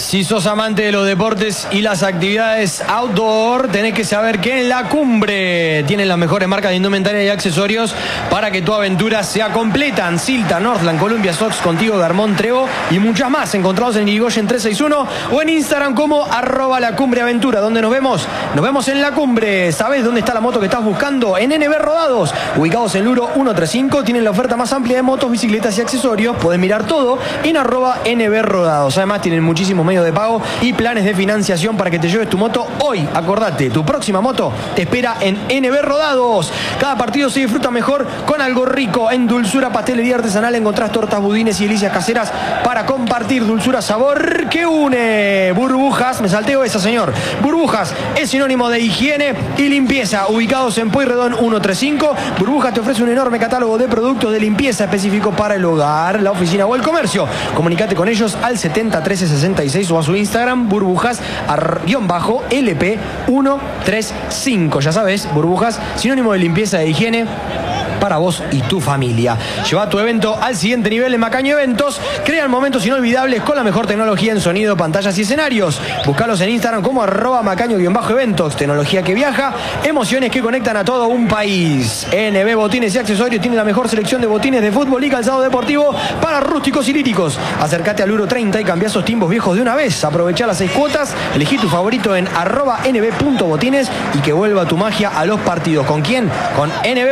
Si sos amante de los deportes y las actividades outdoor, tenés que saber que en La Cumbre tienen las mejores marcas de indumentaria y accesorios para que tu aventura sea completa. Ansilta, Northland, Columbia, Sox, Contigo, Garmón, Trevo y muchas más. Encontrados en Irigoyen 361 o en Instagram como @lacumbreaventura. ¿Dónde nos vemos? Nos vemos en La Cumbre. ¿Sabés dónde está la moto que estás buscando? En NB Rodados, ubicados en Luro 135. Tienen la oferta más amplia de motos, bicicletas y accesorios. Podés mirar todo en @NB Rodados. Además tienen muchísimos medios de pago y planes de financiación para que te lleves tu moto hoy. Acordate, tu próxima moto te espera en NB Rodados. Cada partido se disfruta mejor con algo rico. En Dulzura Pastelería Artesanal encontrás tortas, budines y delicias caseras para compartir. Dulzura, sabor que une. Burbujas, me salteo esa, señor. Burbujas es sinónimo de higiene y limpieza. Ubicados en Pueyrredón 135, Burbujas te ofrece un enorme catálogo de productos de limpieza específicos para el hogar, la oficina o el comercio. Comunicate con ellos al 70 13 66 o a su Instagram, burbujas_LP135. Ya sabes, Burbujas, sinónimo de limpieza e higiene para vos y tu familia. Lleva tu evento al siguiente nivel en Macaño Eventos. Crean momentos inolvidables con la mejor tecnología en sonido, pantallas y escenarios. Búscalos en Instagram como @macaño_eventos. Tecnología que viaja, emociones que conectan a todo un país. NB Botines y Accesorios tiene la mejor selección de botines de fútbol y calzado deportivo para rústicos y líticos. Acércate al Euro 30 y cambia esos timbos viejos de una vez. Aprovechá las 6 cuotas. Elegí tu favorito en @nb.botines y que vuelva tu magia a los partidos. ¿Con quién? Con NB